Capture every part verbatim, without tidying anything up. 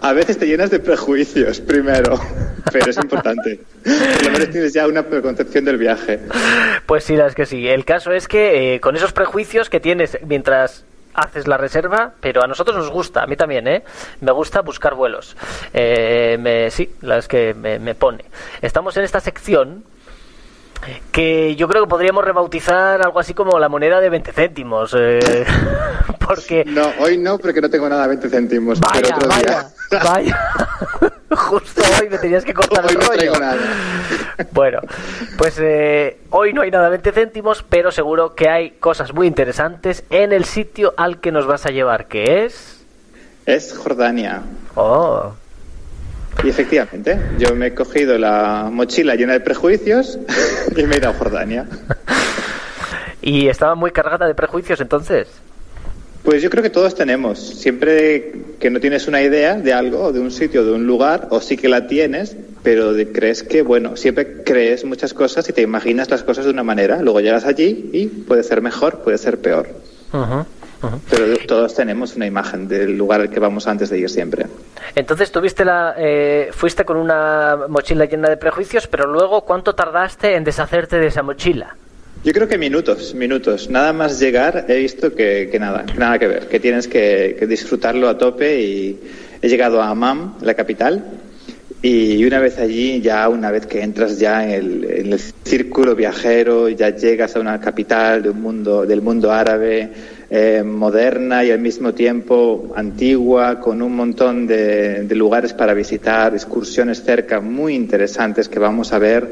A veces te llenas de prejuicios primero, pero es importante. Por lo menos tienes ya una preconcepción del viaje. Pues sí, la es que sí. El caso es que eh, con esos prejuicios que tienes mientras haces la reserva, pero a nosotros nos gusta, a mí también, ¿eh? Me gusta buscar vuelos. Eh, me, sí, la es que me, me pone. Estamos en esta sección que yo creo que podríamos rebautizar algo así como la moneda de veinte céntimos. Eh, porque... No, hoy no, porque no tengo nada de veinte céntimos. Vaya, pero otro vaya, día. vaya. Justo hoy me tenías que cortar hoy el no rollo. traigo nada. Bueno, pues eh, hoy no hay nada de veinte céntimos, pero seguro que hay cosas muy interesantes en el sitio al que nos vas a llevar, que es... Es Jordania. Oh... Y efectivamente, yo me he cogido la mochila llena de prejuicios y me he ido a Jordania. ¿Y estaba muy cargada de prejuicios entonces? Pues yo creo que todos tenemos. Siempre que no tienes una idea de algo, de un sitio, de un lugar, o sí que la tienes, pero de, crees que, bueno, siempre crees muchas cosas y te imaginas las cosas de una manera. Luego llegas allí y puede ser mejor, puede ser peor. Uh-huh. Uh-huh. Pero todos tenemos una imagen del lugar al que vamos antes de ir siempre. Entonces tuviste la, eh, fuiste con una mochila llena de prejuicios, pero luego ¿cuánto tardaste en deshacerte de esa mochila? Yo creo que minutos, minutos. Nada más llegar he visto que, que nada, que nada que ver, que tienes que, que disfrutarlo a tope y he llegado a Amman, la capital, y una vez allí, ya una vez que entras ya en el, en el círculo viajero, ya llegas a una capital de un mundo, del mundo árabe, eh, moderna y al mismo tiempo antigua, con un montón de, de lugares para visitar, excursiones cerca muy interesantes que vamos a ver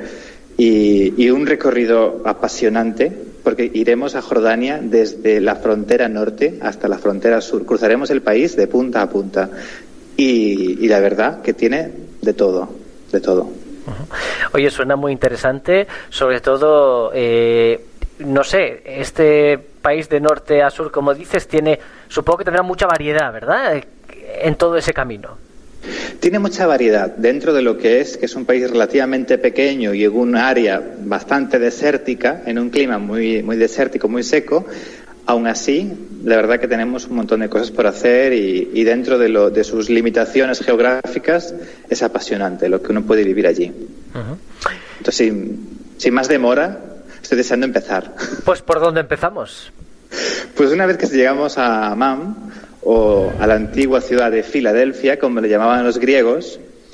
y, y un recorrido apasionante, porque iremos a Jordania desde la frontera norte hasta la frontera sur. Cruzaremos el país de punta a punta y, y la verdad que tiene de todo, de todo. Oye, suena muy interesante, sobre todo, eh, no sé, este país de norte a sur, como dices, tiene, supongo que tendrá mucha variedad, ¿verdad?, en todo ese camino. Tiene mucha variedad dentro de lo que es, que es un país relativamente pequeño y en un área bastante desértica, en un clima muy, muy desértico, muy seco. Aún así, la verdad que tenemos un montón de cosas por hacer y, y dentro de, lo, de sus limitaciones geográficas es apasionante lo que uno puede vivir allí. Uh-huh. Entonces, sin, sin más demora, estoy deseando empezar. Pues, ¿por dónde empezamos? Pues una vez que llegamos a Amman, o a la antigua ciudad de Filadelfia, como le llamaban los griegos,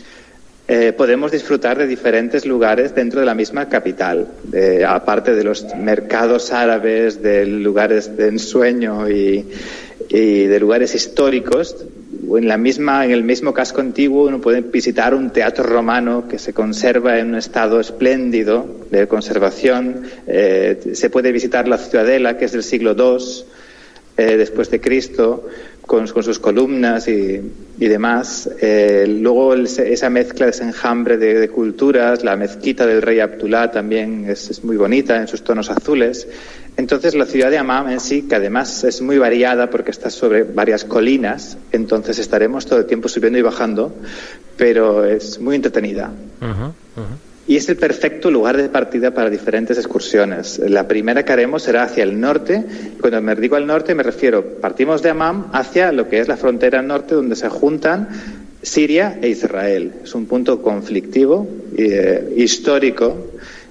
eh, podemos disfrutar de diferentes lugares dentro de la misma capital, de, aparte de los mercados árabes, de lugares de ensueño y, y de lugares históricos. En la misma, en el mismo casco antiguo uno puede visitar un teatro romano que se conserva en un estado espléndido de conservación. Eh, se puede visitar la ciudadela, que es del siglo dos eh, después de Cristo, con, con sus columnas y, y demás. Eh, luego el, esa mezcla, ese enjambre de, de culturas, la mezquita del rey Abdullah también es, es muy bonita en sus tonos azules. Entonces la ciudad de Amman en sí, que además es muy variada porque está sobre varias colinas, entonces estaremos todo el tiempo subiendo y bajando, pero es muy entretenida. Uh-huh, uh-huh. Y es el perfecto lugar de partida para diferentes excursiones. La primera que haremos será hacia el norte. Cuando me digo al norte me refiero, partimos de Amman hacia lo que es la frontera norte, donde se juntan Siria e Israel. Es un punto conflictivo, eh, histórico,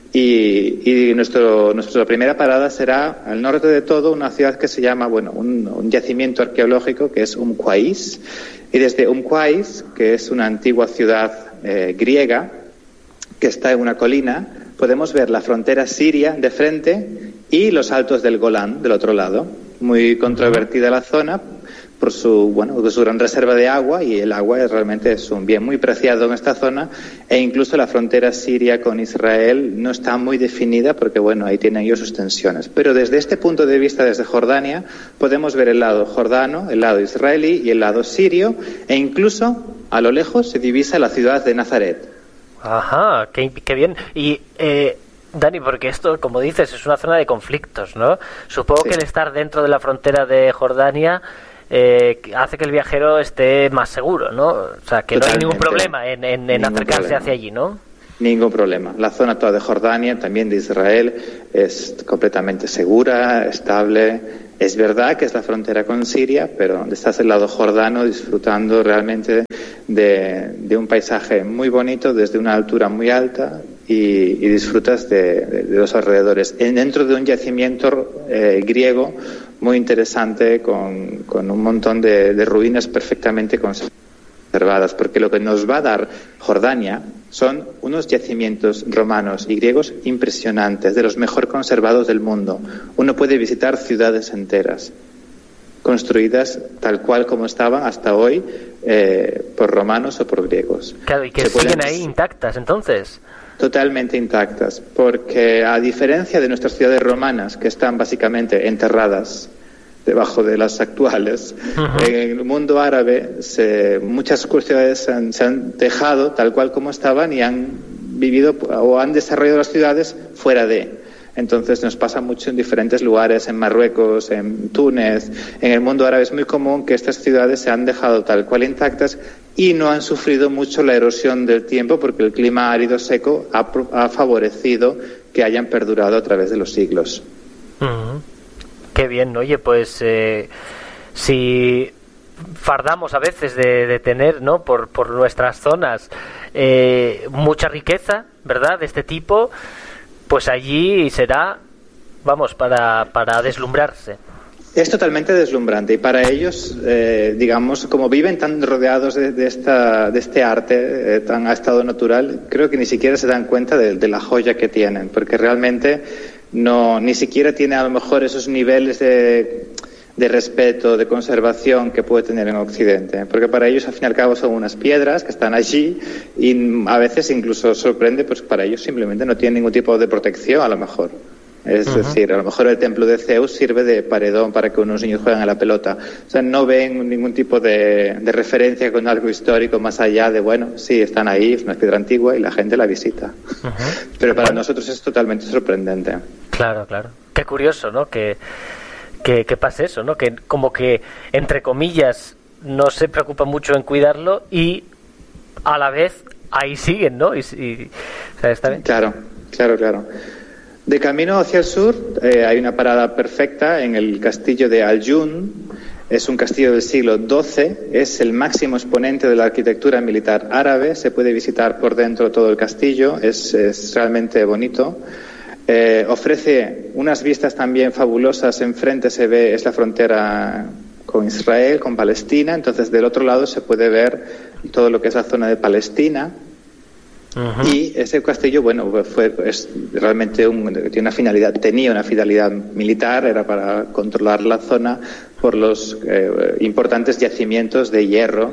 y, y nuestro, nuestra primera parada será al norte de todo, una ciudad que se llama, bueno, un, un yacimiento arqueológico que es Umm Qais. Y desde Umm Qais, que es una antigua ciudad eh, griega, que está en una colina, podemos ver la frontera siria de frente y los altos del Golán del otro lado. Muy controvertida la zona por su, bueno, por su gran reserva de agua, y el agua realmente es un bien muy preciado en esta zona, e incluso la frontera siria con Israel no está muy definida porque, bueno, ahí tienen ellos sus tensiones. Pero desde este punto de vista, desde Jordania, podemos ver el lado jordano, el lado israelí y el lado sirio, e incluso a lo lejos se divisa la ciudad de Nazaret. Ajá, qué, qué bien. Y, eh, Dani, porque esto, como dices, es una zona de conflictos, ¿no? Supongo sí. que el estar dentro de la frontera de Jordania eh, hace que el viajero esté más seguro, ¿no? O sea, que Totalmente. No hay ningún problema en, en, en ningún acercarse problema. Hacia allí, ¿no? Ningún problema. La zona toda de Jordania, también de Israel, es completamente segura, estable. Es verdad que es la frontera con Siria, pero estás del lado jordano disfrutando realmente de, de un paisaje muy bonito desde una altura muy alta y, y disfrutas de, de, de los alrededores. En, dentro de un yacimiento eh, griego muy interesante con, con un montón de, de ruinas perfectamente conservadas, porque lo que nos va a dar Jordania son unos yacimientos romanos y griegos impresionantes, de los mejor conservados del mundo. Uno puede visitar ciudades enteras, construidas tal cual como estaban hasta hoy eh, por romanos o por griegos. Claro, y que Se siguen pueden... ahí intactas, entonces. Totalmente intactas, porque a diferencia de nuestras ciudades romanas, que están básicamente enterradas debajo de las actuales, uh-huh. En el mundo árabe se, muchas ciudades han, se han dejado tal cual como estaban y han vivido o han desarrollado las ciudades fuera de. Entonces nos pasa mucho en diferentes lugares, en Marruecos, en Túnez. En el mundo árabe es muy común que estas ciudades se han dejado tal cual intactas y no han sufrido mucho la erosión del tiempo, porque el clima árido seco ha, ha favorecido que hayan perdurado a través de los siglos. Uh-huh. Qué bien, oye, pues eh, si fardamos a veces de, de tener, ¿no?, por, por nuestras zonas eh, mucha riqueza, ¿verdad?, de este tipo, pues allí será, vamos, para, para deslumbrarse. Es totalmente deslumbrante y para ellos, eh, digamos, como viven tan rodeados de, de, esta, de este arte eh, tan a estado natural, creo que ni siquiera se dan cuenta de, de la joya que tienen, porque realmente no, ni siquiera tiene a lo mejor esos niveles de, de respeto, de conservación que puede tener en Occidente, porque para ellos al fin y al cabo son unas piedras que están allí y a veces incluso sorprende, pues para ellos simplemente no tienen ningún tipo de protección a lo mejor. Es uh-huh. decir, a lo mejor el templo de Zeus sirve de paredón para que unos niños jueguen a la pelota. O sea, no ven ningún tipo de, de referencia con algo histórico más allá de, bueno, sí, están ahí, es una piedra antigua y la gente la visita. Uh-huh. Pero para bueno. nosotros es totalmente sorprendente. Claro, claro. Qué curioso, ¿no? Que, que, que pase eso, ¿no? Que como que, entre comillas, no se preocupa mucho en cuidarlo y a la vez ahí siguen, ¿no? Y, y, o sea, está bien. Claro, claro, claro. De camino hacia el sur eh, hay una parada perfecta en el castillo de Al-Jun. Es un castillo del siglo doce, es el máximo exponente de la arquitectura militar árabe. Se puede visitar por dentro todo el castillo, es, es realmente bonito. Eh, ofrece unas vistas también fabulosas. Enfrente se ve, es la frontera con Israel, con Palestina. Entonces del otro lado se puede ver todo lo que es la zona de Palestina. Uh-huh. Y ese castillo, bueno, fue es realmente un, tiene una finalidad, tenía una finalidad militar, era para controlar la zona por los eh, importantes yacimientos de hierro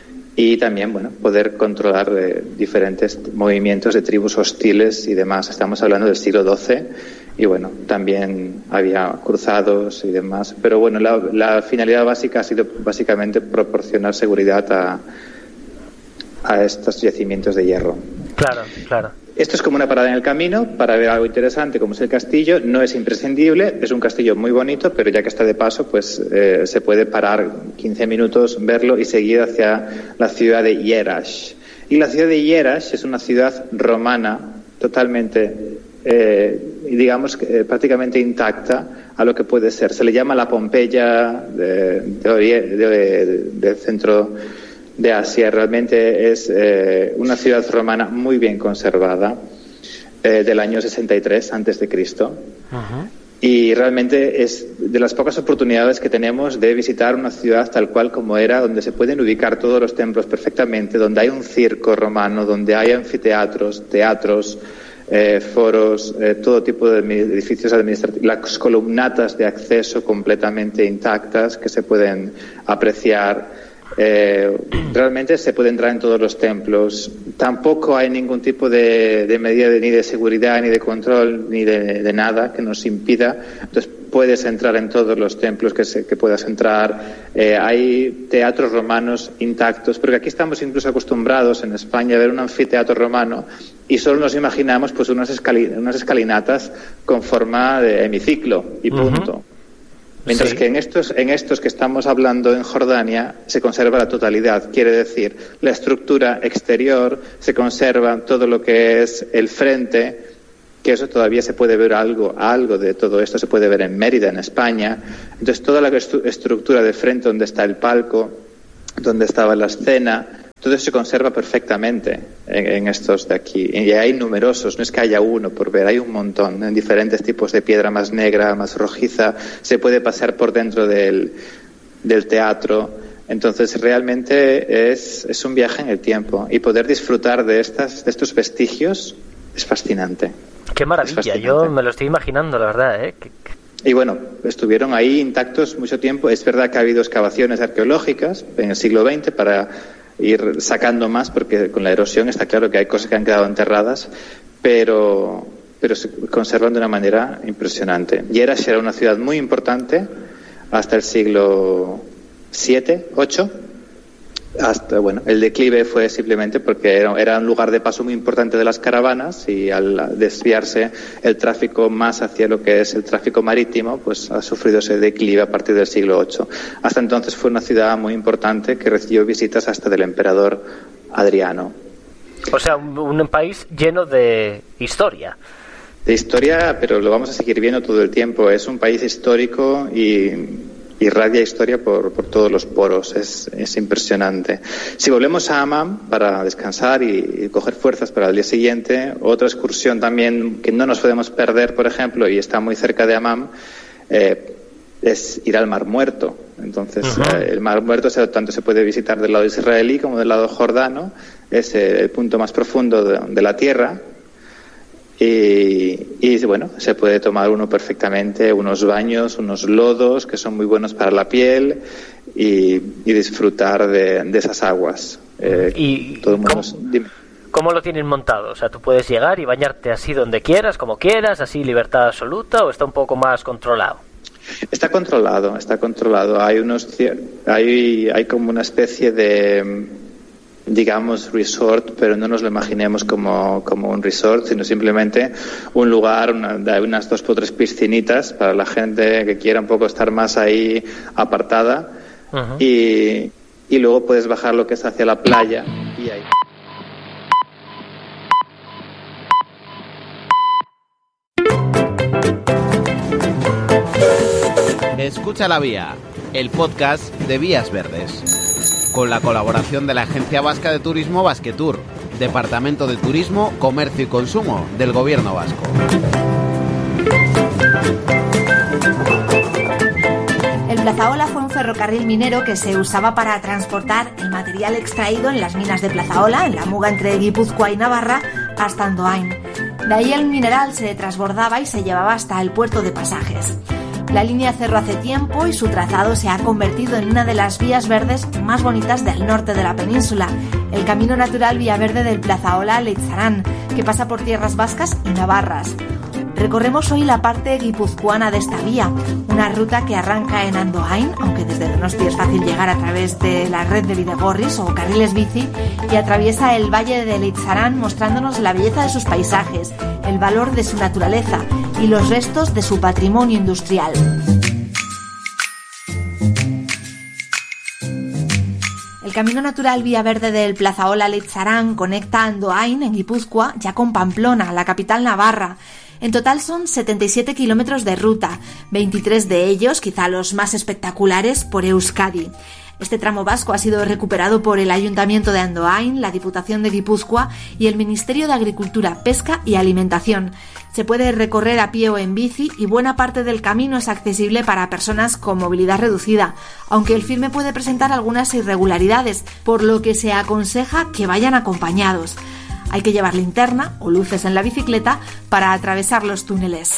y también, bueno, poder controlar eh, diferentes movimientos de tribus hostiles y demás. Estamos hablando del siglo doce y, bueno, también había cruzados y demás. Pero, bueno, la, la finalidad básica ha sido básicamente proporcionar seguridad a, a estos yacimientos de hierro. Claro, claro. Esto es como una parada en el camino para ver algo interesante como es el castillo. No es imprescindible, es un castillo muy bonito, pero ya que está de paso, pues eh, se puede parar quince minutos, verlo y seguir hacia la ciudad de Jerash. Y la ciudad de Jerash es una ciudad romana totalmente, eh, digamos, eh, prácticamente intacta a lo que puede ser. Se le llama la Pompeya de, de, de, de, del centro de Asia. Realmente es eh, una ciudad romana muy bien conservada, eh, del año sesenta y tres antes de Cristo. Uh-huh. Y realmente es de las pocas oportunidades que tenemos de visitar una ciudad tal cual como era, donde se pueden ubicar todos los templos perfectamente, donde hay un circo romano, donde hay anfiteatros, teatros, eh, foros, eh, todo tipo de edificios administrativos, las columnatas de acceso completamente intactas que se pueden apreciar. Eh, realmente se puede entrar en todos los templos. Tampoco hay ningún tipo de, de medida de, ni de seguridad, ni de control, ni de, de nada que nos impida. Entonces puedes entrar en todos los templos que, se, que puedas entrar. Eh, hay teatros romanos intactos, porque aquí estamos incluso acostumbrados en España a ver un anfiteatro romano y solo nos imaginamos pues unas, escali- unas escalinatas con forma de hemiciclo y punto. Uh-huh. Mientras sí. que en estos, en estos que estamos hablando en Jordania se conserva la totalidad, quiere decir la estructura exterior, se conserva todo lo que es el frente, que eso todavía se puede ver algo, algo de todo esto se puede ver en Mérida, en España. Entonces toda la estru- estructura de frente, donde está el palco, donde estaba la escena, todo eso se conserva perfectamente en, en estos de aquí. Y hay numerosos, no es que haya uno por ver, hay un montón, en diferentes tipos de piedra, más negra, más rojiza. Se puede pasar por dentro del, del teatro. Entonces realmente es, es un viaje en el tiempo. Y poder disfrutar de, estas, de estos vestigios es fascinante. Qué maravilla, yo me lo estoy imaginando, la verdad, ¿eh? Que, que... Y bueno, estuvieron ahí intactos mucho tiempo. Es verdad que ha habido excavaciones arqueológicas en el siglo veinte para ir sacando más, porque con la erosión está claro que hay cosas que han quedado enterradas, pero, pero se conservan de una manera impresionante. Jerash era una ciudad muy importante hasta el siglo siete, ocho. Hasta, bueno, el declive fue simplemente porque era, era un lugar de paso muy importante de las caravanas, y al desviarse el tráfico más hacia lo que es el tráfico marítimo, pues ha sufrido ese declive a partir del siglo ocho. Hasta entonces fue una ciudad muy importante que recibió visitas hasta del emperador Adriano. O sea, un, un país lleno de historia. De historia, pero lo vamos a seguir viendo todo el tiempo. Es un país histórico y irradia historia por, por todos los poros. Es, es impresionante. Si volvemos a Amán para descansar y, y coger fuerzas para el día siguiente, otra excursión también que no nos podemos perder, por ejemplo, y está muy cerca de Amán, eh, es ir al Mar Muerto. Entonces, uh-huh. eh, el Mar Muerto se, tanto se puede visitar del lado israelí como del lado jordano. Es eh, el punto más profundo de, de la tierra. Y, y bueno, se puede tomar uno perfectamente, unos baños, unos lodos que son muy buenos para la piel, y, y disfrutar de, de esas aguas. Eh, ¿Y todo el mundo cómo, nos... Dime. cómo lo tienen montado? O sea, tú puedes llegar y bañarte así donde quieras, como quieras, así libertad absoluta, ¿o está un poco más controlado? Está controlado, está controlado. Hay unos, hay, hay como una especie de, digamos, resort, pero no nos lo imaginemos como, como un resort, sino simplemente un lugar, una, de unas dos o tres piscinitas para la gente que quiera un poco estar más ahí apartada. Uh-huh. y, y luego puedes bajar lo que es hacia la playa y ahí. Escucha la Vía, el podcast de Vías Verdes, con la colaboración de la Agencia Vasca de Turismo Basquetour, Departamento de Turismo, Comercio y Consumo del Gobierno Vasco. El Plazaola fue un ferrocarril minero que se usaba para transportar el material extraído en las minas de Plazaola, en la muga entre Guipúzcoa y Navarra, hasta Andoain. De ahí el mineral se transbordaba y se llevaba hasta el puerto de Pasajes. La línea cerró hace tiempo y su trazado se ha convertido en una de las vías verdes más bonitas del norte de la península, el Camino Natural Vía Verde del Plazaola-Leitzarán, que pasa por tierras vascas y navarras. Recorremos hoy la parte guipuzcoana de esta vía, una ruta que arranca en Andoain, aunque desde Donosti es fácil llegar a través de la red de bidegorris o carriles bici, y atraviesa el valle de Leitzarán mostrándonos la belleza de sus paisajes, el valor de su naturaleza y los restos de su patrimonio industrial. El Camino Natural Vía Verde del Plazaola-Leitzarán conecta Andoain, en Guipúzcoa, ya con Pamplona, la capital navarra. En total son setenta y siete kilómetros de ruta, veintitrés de ellos, quizá los más espectaculares, por Euskadi. Este tramo vasco ha sido recuperado por el Ayuntamiento de Andoain, la Diputación de Guipúzcoa y el Ministerio de Agricultura, Pesca y Alimentación. Se puede recorrer a pie o en bici y buena parte del camino es accesible para personas con movilidad reducida, aunque el firme puede presentar algunas irregularidades, por lo que se aconseja que vayan acompañados. Hay que llevar linterna o luces en la bicicleta para atravesar los túneles.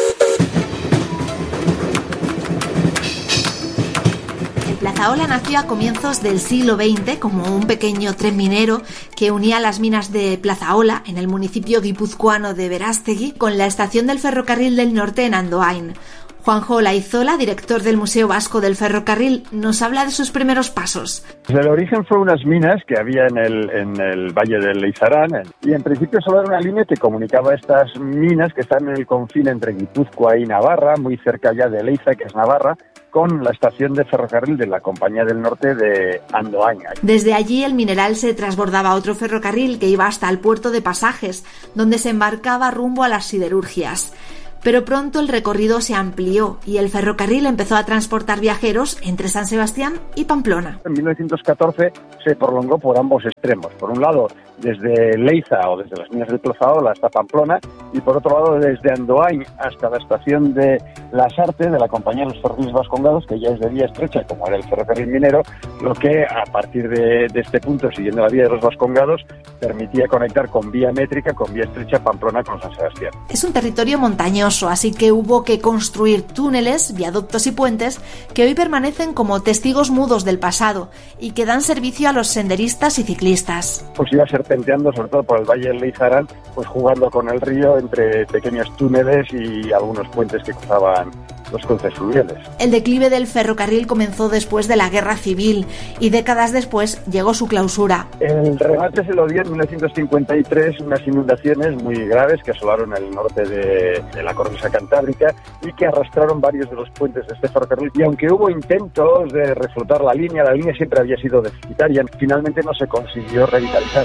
El Plazaola nació a comienzos del siglo veinte como un pequeño tren minero que unía las minas de Plazaola, en el municipio guipuzcoano de Berastegui, con la estación del ferrocarril del norte en Andoain. Juanjo Olaizola, director del Museo Vasco del Ferrocarril, nos habla de sus primeros pasos. Pues el origen fue unas minas que había en el, en el Valle del Leizarán, y en principio solo era una línea que comunicaba estas minas que están en el confín entre Guipúzcoa y Navarra, muy cerca ya de Leiza, que es Navarra, con la estación de ferrocarril de la Compañía del Norte de Andoain. Desde allí el mineral se transbordaba a otro ferrocarril que iba hasta el puerto de Pasajes, donde se embarcaba rumbo a las siderurgias. Pero pronto el recorrido se amplió y el ferrocarril empezó a transportar viajeros entre San Sebastián y Pamplona. En mil novecientos catorce se prolongó por ambos extremos. Por un lado, desde Leiza o desde las minas del Plazaola hasta Pamplona, y por otro lado, desde Andoain hasta la estación de Lasarte de la Compañía de los Ferrocarriles Vascongados, que ya es de vía estrecha, como era el ferrocarril minero, lo que a partir de, de este punto, siguiendo la vía de los Vascongados, permitía conectar con vía métrica, con vía estrecha, Pamplona con San Sebastián. Es un territorio montañoso, así que hubo que construir túneles, viaductos y puentes que hoy permanecen como testigos mudos del pasado y que dan servicio a los senderistas y ciclistas. Pues iba serpenteando, sobre todo por el Valle del Leizarán, pues jugando con el río entre pequeños túneles y algunos puentes que cruzaban los cauces fluviales. El declive del ferrocarril comenzó después de la Guerra Civil y décadas después llegó su clausura. El remate se lo dio en mil novecientos cincuenta y tres, unas inundaciones muy graves que asolaron el norte de, de la cornisa cantábrica y que arrastraron varios de los puentes de este ferrocarril. Y aunque hubo intentos de reflotar la línea, la línea siempre había sido deficitaria, finalmente no se consiguió revitalizar.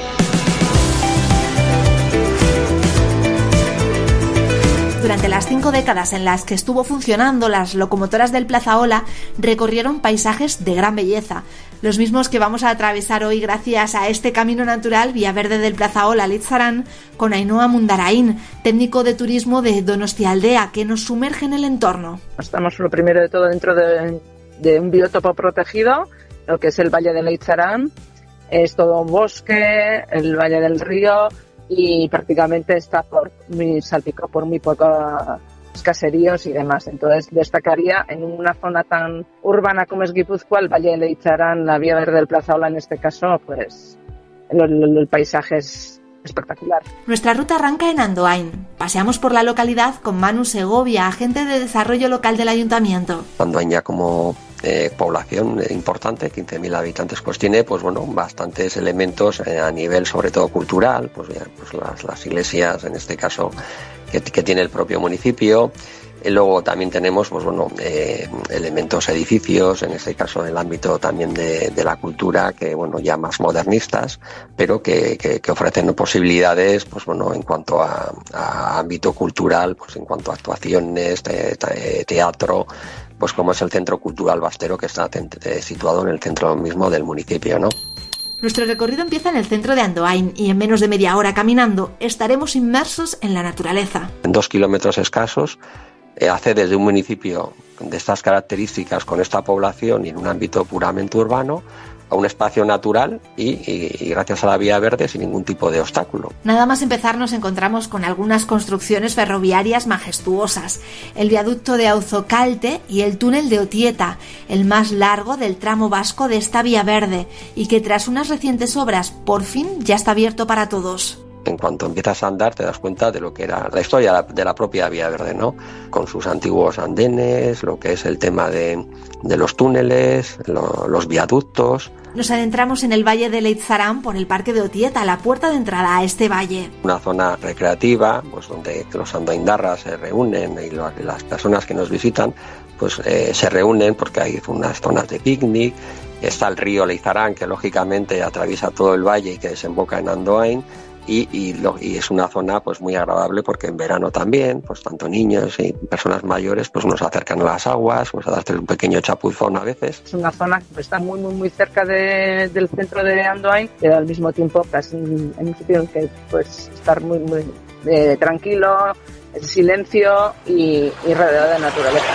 Durante las cinco décadas en las que estuvo funcionando, las locomotoras del Plazaola recorrieron paisajes de gran belleza, los mismos que vamos a atravesar hoy gracias a este camino natural Vía Verde del Plazaola Leizarán con Ainhoa Mundarain, técnico de turismo de Donostialdea, que nos sumerge en el entorno. Estamos lo primero de todo dentro de, de un biotopo protegido, lo que es el Valle del Leizarán. Es todo un bosque, el Valle del Río, y prácticamente está por muy salpicado por muy pocos caseríos y demás. Entonces destacaría en una zona tan urbana como es Guipúzcoa, el Valle de Leizarán, la Vía Verde del Plazaola en este caso, pues el, el, el paisaje es espectacular. Nuestra ruta arranca en Andoain. Paseamos por la localidad con Manu Segovia, agente de desarrollo local del ayuntamiento. Andoain ya como Eh, población eh, importante, quince mil habitantes, pues tiene pues bueno bastantes elementos eh, a nivel sobre todo cultural, pues, ya, pues las, las iglesias en este caso que, que tiene el propio municipio. Y luego también tenemos pues bueno eh, elementos edificios, en este caso en el ámbito también de, de la cultura, que bueno ya más modernistas, pero que, que, que ofrecen posibilidades pues bueno en cuanto a, a ámbito cultural, pues en cuanto a actuaciones, te, te, teatro, pues como es el Centro Cultural Bastero, que está situado en el centro mismo del municipio, ¿no? Nuestro recorrido empieza en el centro de Andoain y en menos de media hora caminando estaremos inmersos en la naturaleza. En dos kilómetros escasos eh, hace desde un municipio de estas características, con esta población y en un ámbito puramente urbano, a un espacio natural y, y, y gracias a la vía verde sin ningún tipo de obstáculo. Nada más empezar nos encontramos con algunas construcciones ferroviarias majestuosas, el viaducto de Auzocalte y el túnel de Otieta, el más largo del tramo vasco de esta vía verde y que tras unas recientes obras por fin ya está abierto para todos. En cuanto empiezas a andar te das cuenta de lo que era la historia de la propia Vía Verde, ¿no? Con sus antiguos andenes, lo que es el tema de, de los túneles, lo, los viaductos. Nos adentramos en el Valle de Leizarán por el Parque de Otieta, la puerta de entrada a este valle. Una zona recreativa, pues donde los andoaindarras se reúnen y lo, las personas que nos visitan pues eh, se reúnen porque hay unas zonas de picnic. Está el río Leizarán, que lógicamente atraviesa todo el valle y que desemboca en Andoain. Y, y, lo, y es una zona pues muy agradable porque en verano también, pues tanto niños y personas mayores pues nos acercan a las aguas, pues a darte un pequeño chapuzón a veces. Es una zona que está muy muy muy cerca de, del centro de Andoain, pero al mismo tiempo pues, en, en un sitio en que pues estar muy muy eh, tranquilo, en silencio y, y rodeado de naturaleza.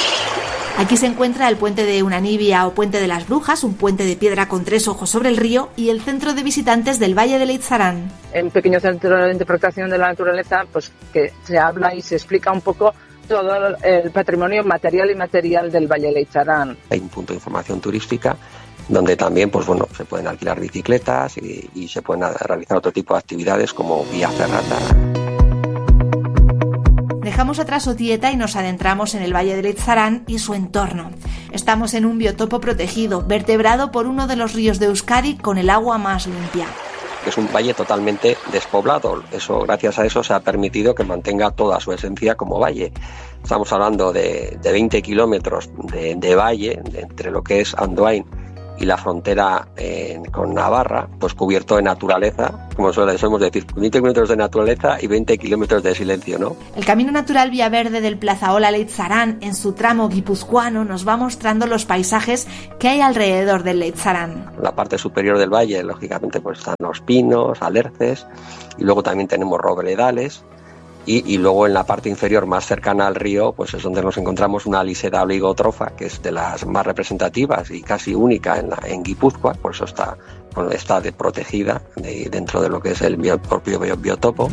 Aquí se encuentra el puente de Unanibia o puente de las Brujas, un puente de piedra con tres ojos sobre el río, y el centro de visitantes del Valle de Leizarán. Un pequeño centro de interpretación de la naturaleza, pues que se habla y se explica un poco todo el patrimonio material y inmaterial del Valle de Leizarán. Hay un punto de información turística donde también pues bueno se pueden alquilar bicicletas y, y se pueden realizar otro tipo de actividades como vía ferrata. Dejamos atrás Otieta y nos adentramos en el Valle de Leitzarán y su entorno. Estamos en un biotopo protegido, vertebrado por uno de los ríos de Euskadi con el agua más limpia. Es un valle totalmente despoblado. Eso, gracias a eso se ha permitido que mantenga toda su esencia como valle. Estamos hablando de, de veinte kilómetros de, de valle, de, entre lo que es Andoain y la frontera eh, con Navarra, pues cubierto de naturaleza, como solemos decir, veinte kilómetros de naturaleza y veinte kilómetros de silencio, ¿no? El camino natural Vía Verde del Plazaola Leitzarán, en su tramo guipuzcoano, nos va mostrando los paisajes que hay alrededor del Leitzarán. La parte superior del valle, lógicamente, pues están los pinos, alerces, y luego también tenemos robledales. Y, y luego en la parte inferior, más cercana al río, pues es donde nos encontramos una lisera oligotrofa, que es de las más representativas y casi única en, la, en Guipúzcoa, por eso está, bueno, está de protegida de, dentro de lo que es el bio, propio biotopo.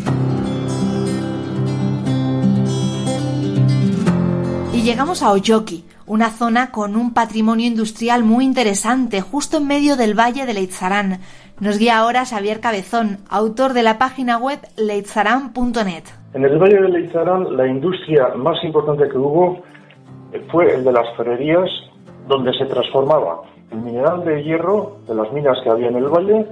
Y llegamos a Oyoki, una zona con un patrimonio industrial muy interesante, justo en medio del Valle de Leitzarán. Nos guía ahora Xavier Cabezón, autor de la página web leitzarán punto net. En el Valle de Leitzarán, la industria más importante que hubo fue el de las ferrerías, donde se transformaba el mineral de hierro de las minas que había en el valle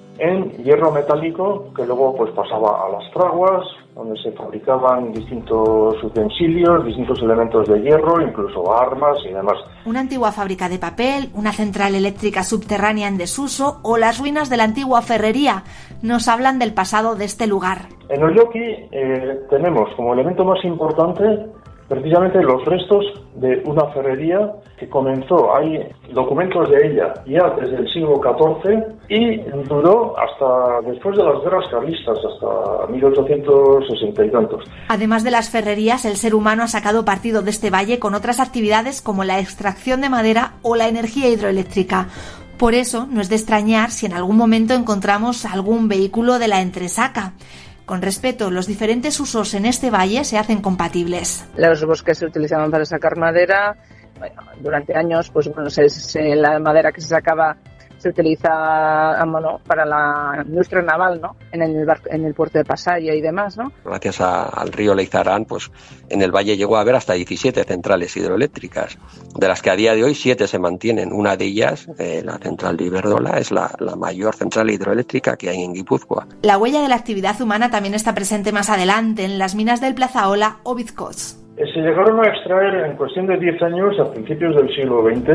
en hierro metálico, que luego pues pasaba a las fraguas, donde se fabricaban distintos utensilios, distintos elementos de hierro, incluso armas y demás. Una antigua fábrica de papel, una central eléctrica subterránea en desuso o las ruinas de la antigua ferrería nos hablan del pasado de este lugar. En Oyoki eh, tenemos como elemento más importante precisamente los restos de una ferrería que comenzó, hay documentos de ella ya desde el siglo catorce y duró hasta después de las guerras carlistas, hasta mil ochocientos sesenta y tantos. Además de las ferrerías, el ser humano ha sacado partido de este valle con otras actividades como la extracción de madera o la energía hidroeléctrica. Por eso no es de extrañar si en algún momento encontramos algún vehículo de la entresaca. Con respeto, los diferentes usos en este valle se hacen compatibles. Los bosques se utilizaban para sacar madera. Bueno, durante años, pues bueno, se, se, la madera que se sacaba se utiliza bueno, para la industria naval, ¿no? En el, bar, en el puerto de Pasaia y demás, ¿no? Gracias a, al río Leitzarán, pues en el valle llegó a haber hasta diecisiete centrales hidroeléctricas, de las que a día de hoy siete se mantienen. Una de ellas, eh, la central de Iberdola, es la, la mayor central hidroeléctrica que hay en Guipúzcoa. La huella de la actividad humana también está presente más adelante en las minas del Plazaola o Bizcoz. Se llegaron a extraer en cuestión de diez años, a principios del siglo veinte,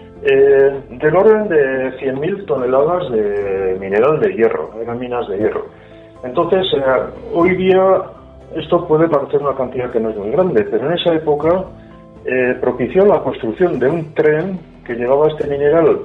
Eh, del orden de cien mil toneladas de mineral de hierro, eran minas de hierro. Entonces, eh, hoy día esto puede parecer una cantidad que no es muy grande, pero en esa época eh, propició la construcción de un tren que llevaba este mineral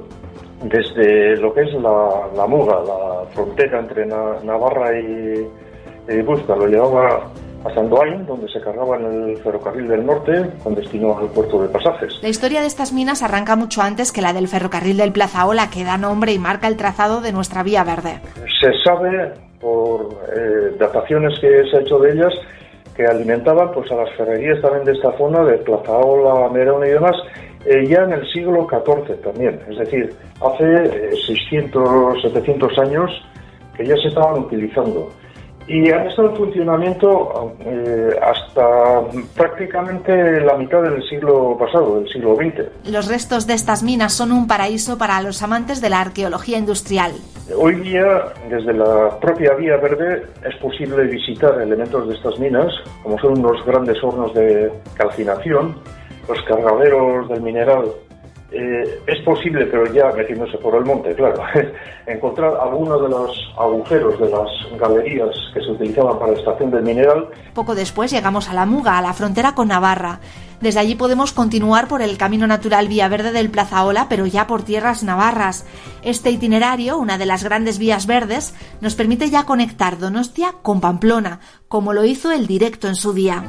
desde lo que es la, la Muga, la frontera entre Na, Navarra y Guipúzcoa, lo llevaba hasta Andoain, donde se cargaba en el ferrocarril del norte con destino al puerto de Pasajes. La historia de estas minas arranca mucho antes que la del ferrocarril del Plazaola, que da nombre y marca el trazado de nuestra Vía Verde. Se sabe por eh, dataciones que se ha hecho de ellas que alimentaban pues a las ferrerías también de esta zona, de Plazaola, Merón y demás, eh, ya en el siglo catorce también, es decir, hace eh, seiscientos, setecientos años que ya se estaban utilizando. Y han estado en funcionamiento eh, hasta prácticamente la mitad del siglo pasado, del siglo veinte. Los restos de estas minas son un paraíso para los amantes de la arqueología industrial. Hoy día, desde la propia Vía Verde, es posible visitar elementos de estas minas, como son unos grandes hornos de calcinación, los cargaderos del mineral. Eh, es posible, pero ya metiéndose por el monte, claro, encontrar algunos de los agujeros de las galerías que se utilizaban para la extracción del mineral. Poco después llegamos a la Muga, a la frontera con Navarra. Desde allí podemos continuar por el camino natural Vía Verde del Plazaola, pero ya por tierras navarras. Este itinerario, una de las grandes vías verdes, nos permite ya conectar Donostia con Pamplona, como lo hizo el Directo en su día.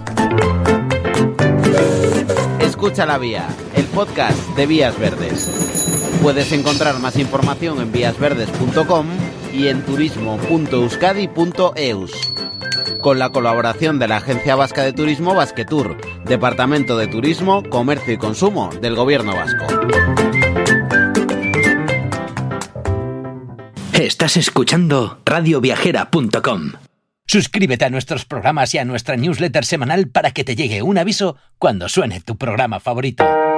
Escucha la Vía, el podcast de Vías Verdes. Puedes encontrar más información en vías verdes punto com y en turismo punto euskadi punto eus. Con la colaboración de la Agencia Vasca de Turismo Basquetour, Departamento de Turismo, Comercio y Consumo del Gobierno Vasco. Estás escuchando radio viajera punto com. Suscríbete a nuestros programas y a nuestra newsletter semanal para que te llegue un aviso cuando suene tu programa favorito.